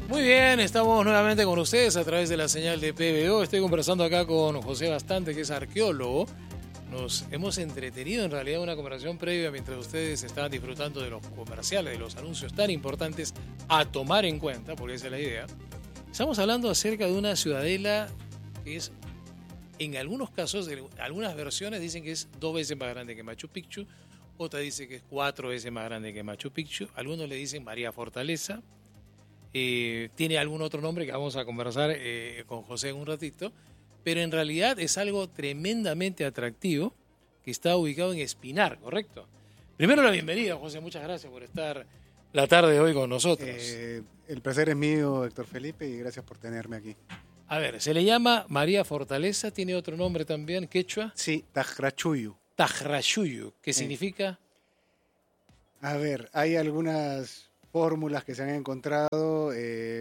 Muy bien, estamos nuevamente con ustedes a través de la señal de PBO. Estoy conversando acá con José Bastante, que es arqueólogo. Nos hemos entretenido en realidad en una conversación previa mientras ustedes estaban disfrutando de los comerciales, de los anuncios tan importantes a tomar en cuenta, porque esa es la idea. Estamos hablando acerca de una ciudadela que es, en algunos casos, en algunas versiones dicen que es 2 veces más grande que Machu Picchu, otra dice que es 4 veces más grande que Machu Picchu, algunos le dicen María Fortaleza. Tiene algún otro nombre que vamos a conversar con José en un ratito, pero en realidad es algo tremendamente atractivo que está ubicado en Espinar, ¿correcto? Primero la bienvenida, José, muchas gracias por estar la tarde de hoy con nosotros. El placer es mío, Héctor Felipe, y gracias por tenerme aquí. A ver, se le llama María Fortaleza, tiene otro nombre también, quechua. Sí, Tajrachuyu. Tajrachuyu, ¿qué significa? A ver, hay algunas fórmulas que se han encontrado,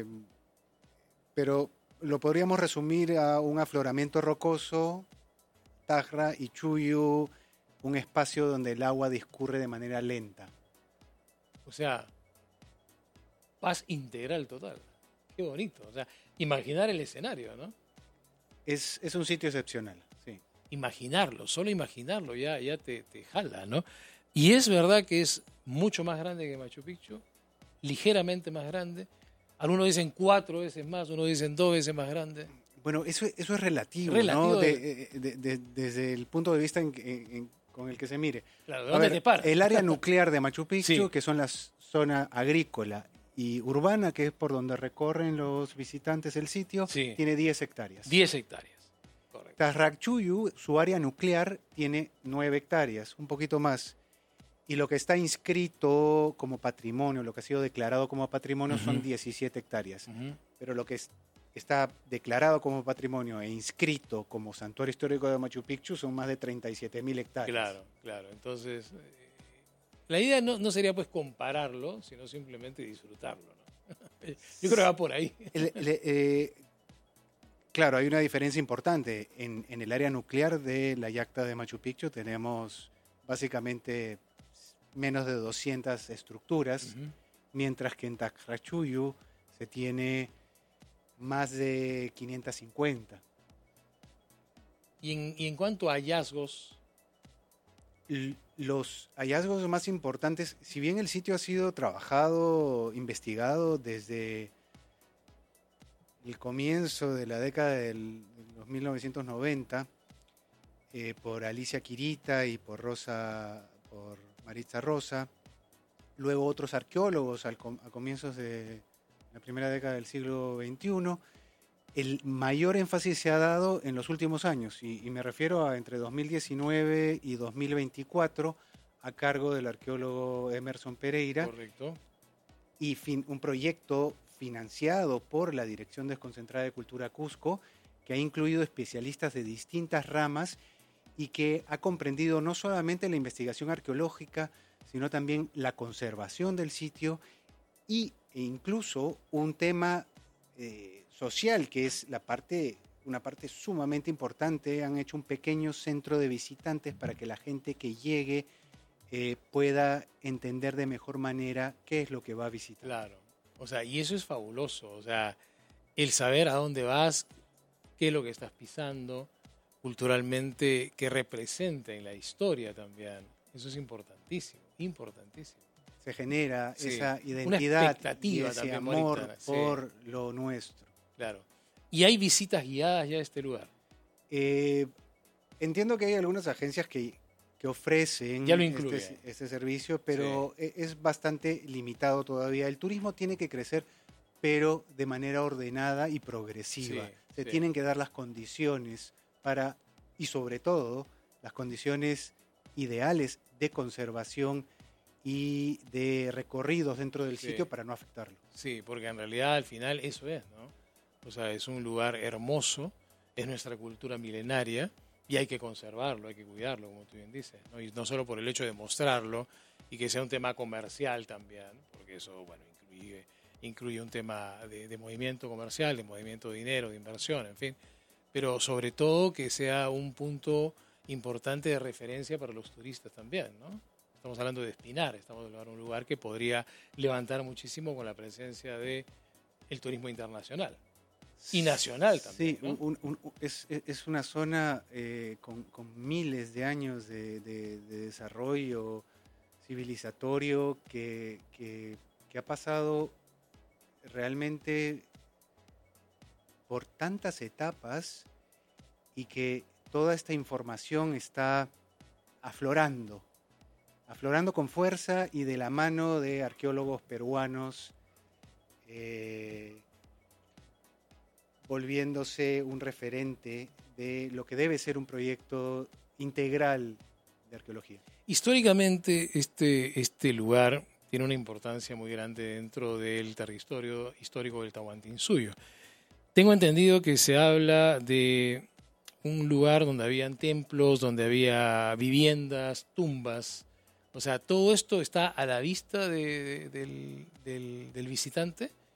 pero lo podríamos resumir a un afloramiento rocoso, Tajra y Chuyu, un espacio donde el agua discurre de manera lenta. O sea, paz integral total. Qué bonito. O sea, imaginar el escenario, ¿no? Es un sitio excepcional, sí. Imaginarlo, solo imaginarlo ya te jala, ¿no? Y es verdad que es mucho más grande que Machu Picchu, ligeramente más grande. Algunos dicen 4 veces más, unos dicen 2 veces más grande. Bueno, eso es relativo, ¿no? Desde el punto de vista con el que se mire. Claro, ¿de dónde te paras? El área nuclear de Machu Picchu, Sí, que son las zonas agrícola y urbana, que es por donde recorren los visitantes el sitio, sí, tiene 10 hectáreas. 10 hectáreas. Correcto. Tajrachuyu, su área nuclear, tiene 9 hectáreas, un poquito más. Y lo que está inscrito como patrimonio, lo que ha sido declarado como patrimonio, son 17 hectáreas. Pero lo que está declarado como patrimonio e inscrito como santuario histórico de Machu Picchu son más de 37.000 hectáreas. Claro, claro. Entonces, la idea no sería pues compararlo, sino simplemente disfrutarlo, ¿no? Yo creo que va por ahí. Claro, hay una diferencia importante. En el área nuclear de la yacta de Machu Picchu tenemos básicamente menos de 200 estructuras, mientras que en Tajrachuyu se tiene más de 550. Y en cuanto a hallazgos, los hallazgos más importantes, si bien el sitio ha sido trabajado, investigado desde el comienzo de la década de los 1990 por Alicia Quirita y por Maritza Rosa, luego otros arqueólogos a comienzos de la primera década del siglo XXI, el mayor énfasis se ha dado en los últimos años, y me refiero a entre 2019 y 2024, a cargo del arqueólogo Emerson Pereira. correcto. Y un proyecto financiado por la Dirección Desconcentrada de Cultura Cusco, que ha incluido especialistas de distintas ramas y que ha comprendido no solamente la investigación arqueológica, sino también la conservación del sitio e incluso un tema social, que es una parte sumamente importante. Han hecho un pequeño centro de visitantes para que la gente que llegue pueda entender de mejor manera qué es lo que va a visitar. Claro. O sea, y eso es fabuloso. O sea, el saber a dónde vas, qué es lo que estás pisando, culturalmente, qué representa en la historia también. Eso es importantísimo, importantísimo. Se genera esa Una identidad y expectativa ese también amor bonita, por lo nuestro. Claro. Y hay visitas guiadas ya a este lugar. Entiendo que hay algunas agencias que ofrecen Ya lo incluye. este servicio, pero es bastante limitado todavía. El turismo tiene que crecer, pero de manera ordenada y progresiva. Se tienen que dar las condiciones y sobre todo, las condiciones ideales de conservación y de recorridos dentro del sitio para no afectarlo. Sí, porque en realidad al final eso es, ¿no? O sea, es un lugar hermoso, es nuestra cultura milenaria y hay que conservarlo, hay que cuidarlo, como tú bien dices, ¿no? Y no solo por el hecho de mostrarlo y que sea un tema comercial también, porque eso, bueno, incluye un tema de movimiento comercial, de movimiento de dinero, de inversión, en fin, pero sobre todo que sea un punto importante de referencia para los turistas también, ¿no? Estamos hablando de Espinar, estamos hablando de un lugar que podría levantar muchísimo con la presencia de el turismo internacional y nacional también. Sí, ¿no? es una zona con miles de años de desarrollo civilizatorio que ha pasado realmente por tantas etapas y que toda esta información está aflorando con fuerza y de la mano de arqueólogos peruanos, volviéndose un referente de lo que debe ser un proyecto integral de arqueología. Históricamente este lugar tiene una importancia muy grande dentro del territorio histórico del Tahuantinsuyo. Tengo entendido que se habla de un lugar donde habían templos, donde había viviendas, tumbas. O sea, todo esto está a la vista del visitante.